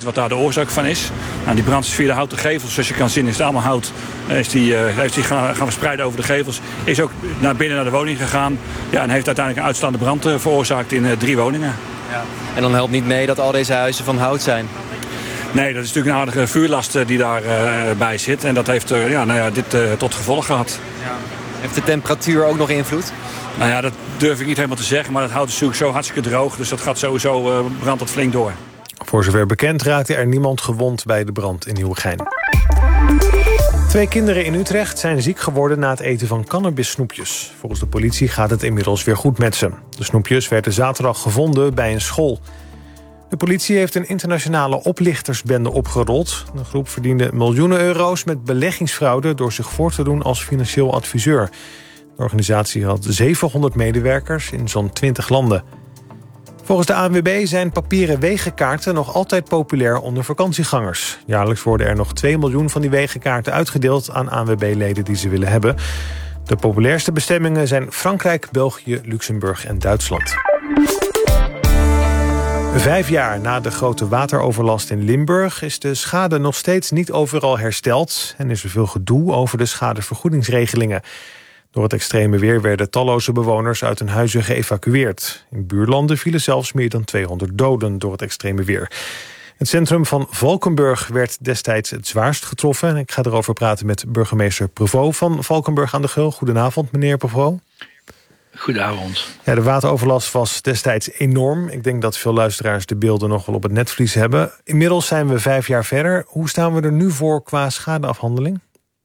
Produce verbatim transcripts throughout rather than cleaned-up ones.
wat daar de oorzaak van is. Nou, die brand is via de houten gevels, zoals je kan zien is het allemaal hout. Is die, uh, heeft die gaan, gaan verspreiden over de gevels. Is ook naar binnen naar de woning gegaan. Ja, en heeft uiteindelijk een uitstaande brand uh, veroorzaakt in uh, drie woningen. Ja. En dan helpt niet mee dat al deze huizen van hout zijn? Nee, dat is natuurlijk een aardige vuurlast die daarbij uh, bij zit. En dat heeft uh, ja, nou ja, dit uh, tot gevolg gehad. Ja. Heeft de temperatuur ook nog invloed? Nou ja, dat durf ik niet helemaal te zeggen. Maar het hout is natuurlijk zo hartstikke droog. Dus dat gaat sowieso, uh, brandt dat flink door. Voor zover bekend raakte er niemand gewond bij de brand in Nieuwegein. Twee kinderen in Utrecht zijn ziek geworden na het eten van cannabissnoepjes. Volgens de politie gaat het inmiddels weer goed met ze. De snoepjes werden zaterdag gevonden bij een school. De politie heeft een internationale oplichtersbende opgerold. De groep verdiende miljoenen euro's met beleggingsfraude door zich voor te doen als financieel adviseur. De organisatie had zevenhonderd medewerkers in zo'n twintig landen. Volgens de A N W B zijn papieren wegenkaarten nog altijd populair onder vakantiegangers. Jaarlijks worden er nog twee miljoen van die wegenkaarten uitgedeeld aan A N W B-leden die ze willen hebben. De populairste bestemmingen zijn Frankrijk, België, Luxemburg en Duitsland. Vijf jaar na de grote wateroverlast in Limburg is de schade nog steeds niet overal hersteld en is er veel gedoe over de schadevergoedingsregelingen. Door het extreme weer werden talloze bewoners uit hun huizen geëvacueerd. In buurlanden vielen zelfs meer dan tweehonderd doden door het extreme weer. Het centrum van Valkenburg werd destijds het zwaarst getroffen. Ik ga erover praten met burgemeester Prevot van Valkenburg aan de Geul. Goedenavond, meneer Prevot. Goedenavond. Ja, de wateroverlast was destijds enorm. Ik denk dat veel luisteraars de beelden nog wel op het netvlies hebben. Inmiddels zijn we vijf jaar verder. Hoe staan we er nu voor qua schadeafhandeling?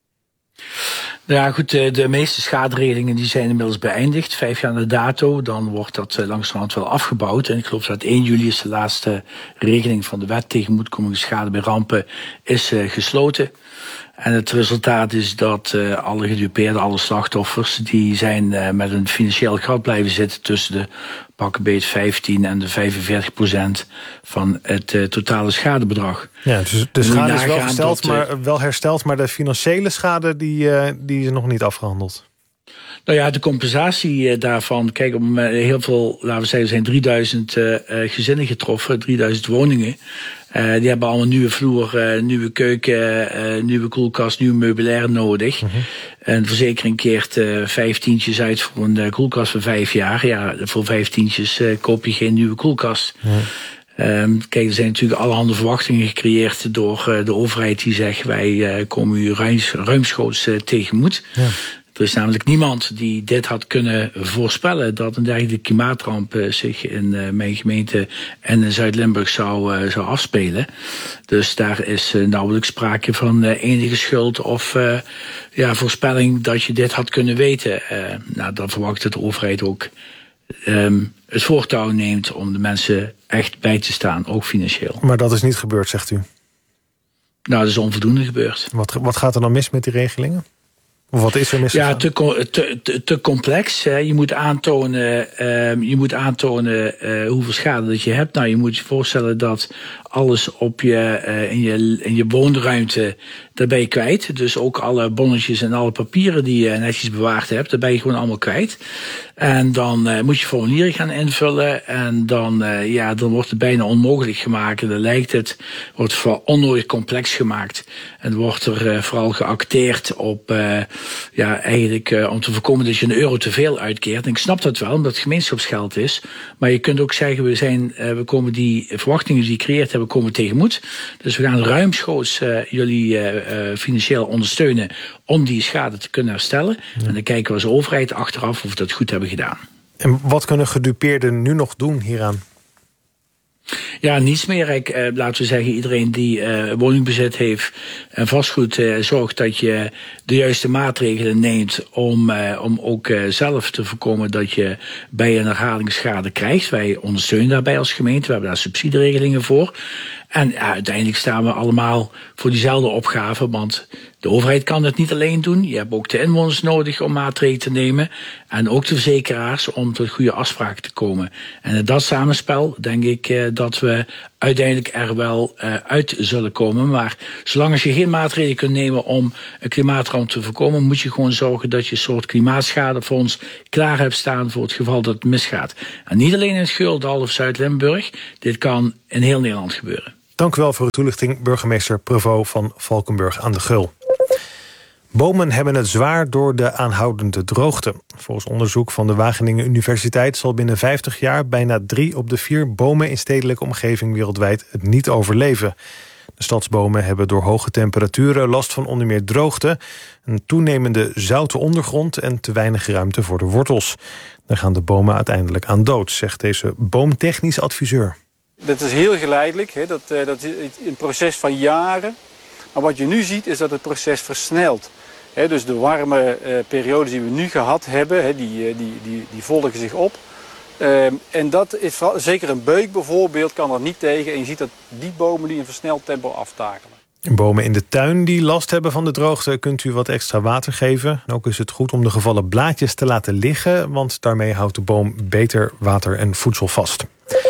Nou ja, goed, de, de meeste schaderegelingen die zijn inmiddels beëindigd. Vijf jaar na dato, dan wordt dat langzamerhand wel afgebouwd. En ik geloof dat één juli is de laatste regeling van de wet tegen moedkomende schade bij rampen is uh, gesloten. En het resultaat is dat uh, alle gedupeerden, alle slachtoffers, die zijn uh, met een financieel gat blijven zitten tussen de pakken beet vijftien en de vijfenveertig procent van het uh, totale schadebedrag. Ja, dus de schade is wel, gesteld, dat, maar, wel hersteld, maar de financiële schade die, uh, die is nog niet afgehandeld. Nou ja, de compensatie daarvan, kijk, om heel veel, laten we zeggen, er zijn drieduizend uh, gezinnen getroffen, drieduizend woningen. Uh, die hebben allemaal nieuwe vloer, uh, nieuwe keuken, uh, nieuwe koelkast, nieuw meubilair nodig. Mm-hmm. En de verzekering keert uh, vijftientjes uit voor een uh, koelkast voor vijf jaar. Ja, voor vijftientjes uh, koop je geen nieuwe koelkast. Mm-hmm. Um, kijk, er zijn natuurlijk allerhande verwachtingen gecreëerd door uh, de overheid die zegt, wij uh, komen u ruims, ruimschoots uh, tegemoet. Ja. Er is namelijk niemand die dit had kunnen voorspellen, dat een dergelijke klimaatramp uh, zich in uh, mijn gemeente en in Zuid-Limburg zou, uh, zou afspelen. Dus daar is uh, nauwelijks sprake van uh, enige schuld of uh, ja, voorspelling dat je dit had kunnen weten. Uh, nou, dan verwacht de overheid ook um, het voortouw neemt om de mensen echt bij te staan, ook financieel. Maar dat is niet gebeurd, zegt u? Nou, dat is onvoldoende gebeurd. Wat, wat gaat er dan mis met die regelingen? Of wat is er misgegaan? Ja, te, te, te, te complex. Hè. Je moet aantonen, uh, je moet aantonen uh, hoeveel schade dat je hebt. Nou, je moet je voorstellen dat alles op je, uh, in je, in je woonruimte, daar ben je kwijt. Dus ook alle bonnetjes en alle papieren die je netjes bewaard hebt, daar ben je gewoon allemaal kwijt. En dan uh, moet je formulieren gaan invullen. En dan, uh, ja, dan wordt het bijna onmogelijk gemaakt. En dan lijkt het, wordt vooral onnodig complex gemaakt. En wordt er uh, vooral geacteerd op, uh, ja, eigenlijk uh, om te voorkomen dat je een euro te veel uitkeert. En ik snap dat wel, omdat het gemeenschapsgeld is. Maar je kunt ook zeggen, we zijn, uh, we komen die verwachtingen die je gecreëerd hebben, komen tegemoet. Dus we gaan ruimschoots uh, jullie uh, uh, financieel ondersteunen om die schade te kunnen herstellen. Ja. En dan kijken we als overheid achteraf of we dat goed hebben gedaan. En wat kunnen gedupeerden nu nog doen hieraan? Ja, niets meer. Ik, eh, laten we zeggen, iedereen die uh, woningbezit heeft en vastgoed, uh, zorgt dat je de juiste maatregelen neemt om, uh, om ook uh, zelf te voorkomen dat je bij een herhalingsschade krijgt. Wij ondersteunen daarbij als gemeente, we hebben daar subsidieregelingen voor. En ja, uiteindelijk staan we allemaal voor diezelfde opgave, want de overheid kan het niet alleen doen. Je hebt ook de inwoners nodig om maatregelen te nemen. En ook de verzekeraars om tot goede afspraken te komen. En in dat samenspel denk ik uh, dat we uiteindelijk er wel uh, uit zullen komen. Maar zolang als je geen maatregelen kunt nemen om een klimaatramp te voorkomen, moet je gewoon zorgen dat je een soort klimaatschadefonds klaar hebt staan voor het geval dat het misgaat. En niet alleen in het Geul, Dal of Zuid-Limburg. Dit kan in heel Nederland gebeuren. Dank u wel voor uw toelichting, burgemeester Prevost van Valkenburg aan de Geul. Bomen hebben het zwaar door de aanhoudende droogte. Volgens onderzoek van de Wageningen Universiteit zal binnen vijftig jaar bijna drie op de vier bomen in stedelijke omgeving wereldwijd het niet overleven. De stadsbomen hebben door hoge temperaturen last van onder meer droogte, een toenemende zoute ondergrond en te weinig ruimte voor de wortels. Daar gaan de bomen uiteindelijk aan dood, zegt deze boomtechnisch adviseur. Dat is heel geleidelijk, hè. Dat, uh, dat is een proces van jaren. Maar wat je nu ziet is dat het proces versnelt. He, dus de warme uh, periodes die we nu gehad hebben, he, die, uh, die, die, die volgen zich op. Uh, en dat is vooral, zeker een beuk bijvoorbeeld kan er niet tegen. En je ziet dat die bomen die in versneld tempo aftakelen. Bomen in de tuin die last hebben van de droogte kunt u wat extra water geven. En ook is het goed om de gevallen blaadjes te laten liggen, want daarmee houdt de boom beter water en voedsel vast.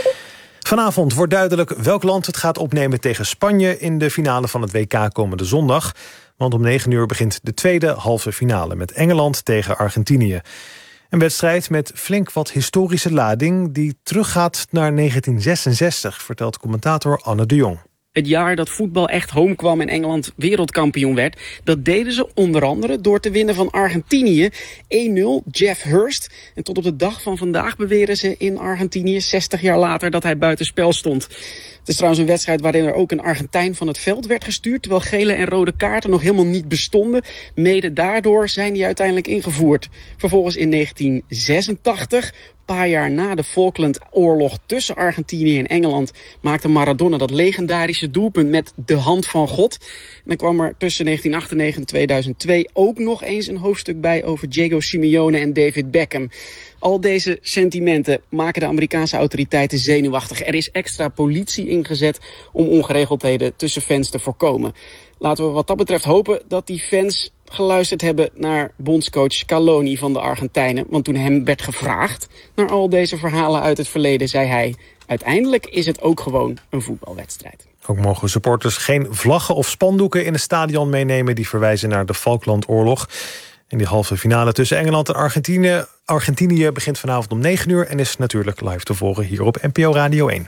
Vanavond wordt duidelijk welk land het gaat opnemen tegen Spanje in de finale van het W K komende zondag. Want om negen uur begint de tweede halve finale met Engeland tegen Argentinië. Een wedstrijd met flink wat historische lading die teruggaat naar negentien zesenzestig, vertelt commentator Anne de Jong. Het jaar dat voetbal echt home kwam en Engeland wereldkampioen werd, dat deden ze onder andere door te winnen van Argentinië. één nul, Jeff Hurst. En tot op de dag van vandaag beweren ze in Argentinië, zestig jaar later, dat hij buitenspel stond. Het is trouwens een wedstrijd waarin er ook een Argentijn van het veld werd gestuurd, terwijl gele en rode kaarten nog helemaal niet bestonden. Mede daardoor zijn die uiteindelijk ingevoerd. Vervolgens in negentien zesentachtig, een paar jaar na de Falklandoorlog tussen Argentinië en Engeland, maakte Maradona dat legendarische doelpunt met de hand van God. En dan kwam er tussen negentien achtennegentig en tweeduizend twee ook nog eens een hoofdstuk bij over Diego Simeone en David Beckham. Al deze sentimenten maken de Amerikaanse autoriteiten zenuwachtig. Er is extra politie ingezet om ongeregeldheden tussen fans te voorkomen. Laten we wat dat betreft hopen dat die fans geluisterd hebben naar bondscoach Scaloni van de Argentijnen. Want toen hem werd gevraagd naar al deze verhalen uit het verleden, zei hij: uiteindelijk is het ook gewoon een voetbalwedstrijd. Ook mogen supporters geen vlaggen of spandoeken in het stadion meenemen die verwijzen naar de Falklandoorlog. En die halve finale tussen Engeland en Argentinië, Argentinië begint vanavond om negen uur... en is natuurlijk live te volgen hier op N P O Radio één.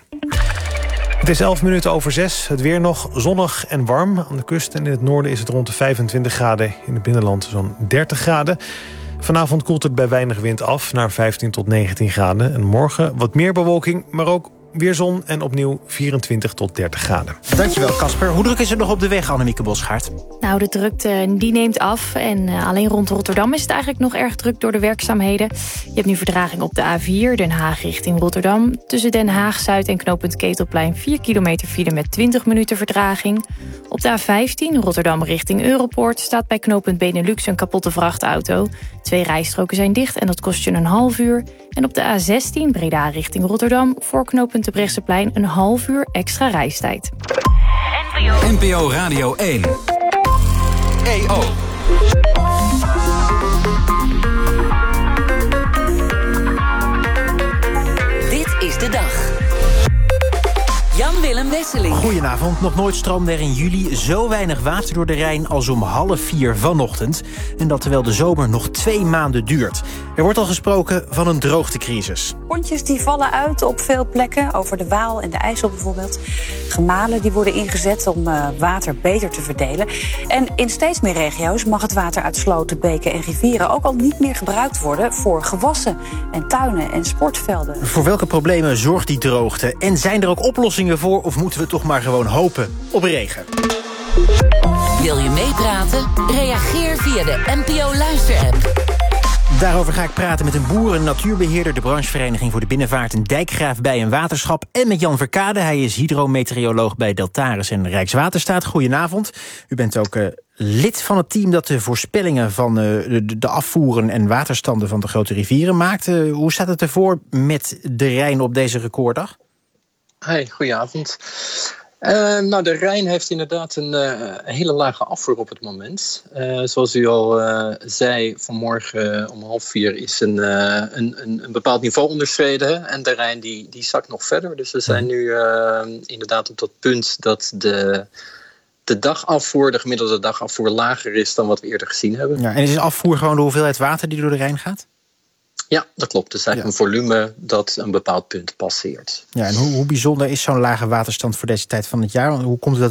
Het is elf minuten over zes. Het weer nog zonnig en warm. Aan de kust en in het noorden is het rond de vijfentwintig graden. In het binnenland zo'n dertig graden. Vanavond koelt het bij weinig wind af naar vijftien tot negentien graden. En morgen wat meer bewolking, maar ook weer zon en opnieuw vierentwintig tot dertig graden. Dankjewel, Casper. Hoe druk is het nog op de weg, Annemieke Bosgaard? Nou, de drukte die neemt af. En uh, alleen rond Rotterdam is het eigenlijk nog erg druk door de werkzaamheden. Je hebt nu vertraging op de A vier, Den Haag richting Rotterdam. Tussen Den Haag Zuid en knooppunt Ketelplein vier kilometer file met twintig minuten vertraging. Op de A vijftien, Rotterdam richting Europoort, staat bij knooppunt Benelux een kapotte vrachtauto. Twee rijstroken zijn dicht en dat kost je een half uur. En op de A zestien, Breda richting Rotterdam, voor knooppunt de Brechtseplein een half uur extra reistijd. N P O Radio één. E O. Dit is de dag. Jan-Willem Wesseling. Goedenavond. Nog nooit stroomde er in juli zo weinig water door de Rijn als om half vier vanochtend. En dat terwijl de zomer nog twee maanden duurt. Er wordt al gesproken van een droogtecrisis. Pontjes die vallen uit op veel plekken, over de Waal en de IJssel bijvoorbeeld. Gemalen die worden ingezet om uh, water beter te verdelen. En in steeds meer regio's mag het water uit sloten, beken en rivieren ook al niet meer gebruikt worden voor gewassen en tuinen en sportvelden. Voor welke problemen zorgt die droogte? En zijn er ook oplossingen voor, of moeten we toch maar gewoon hopen op regen? Wil je meepraten? Reageer via de N P O Luister-app. Daarover ga ik praten met een boer, een natuurbeheerder, de branchevereniging voor de binnenvaart, een dijkgraaf bij een waterschap, en met Jan Verkade. Hij is hydrometeoroloog bij Deltares en Rijkswaterstaat. Goedenavond. U bent ook uh, lid van het team dat de voorspellingen van uh, de, de afvoeren en waterstanden van de grote rivieren maakt. Uh, hoe staat het ervoor met de Rijn op deze recorddag? Hey, goedenavond. Uh, nou, de Rijn heeft inderdaad een uh, hele lage afvoer op het moment. Uh, zoals u al uh, zei, vanmorgen uh, om half vier is een, uh, een, een, een bepaald niveau onderschreden. En de Rijn die, die zakt nog verder. Dus we zijn nu uh, inderdaad op dat punt dat de, de dagafvoer, de gemiddelde dagafvoer, lager is dan wat we eerder gezien hebben. Ja, en is afvoer gewoon de hoeveelheid water die door de Rijn gaat? Ja, dat klopt. Het is eigenlijk ja. een volume dat een bepaald punt passeert. Ja, en hoe, hoe bijzonder is zo'n lage waterstand voor deze tijd van het jaar? Hoe komt het dat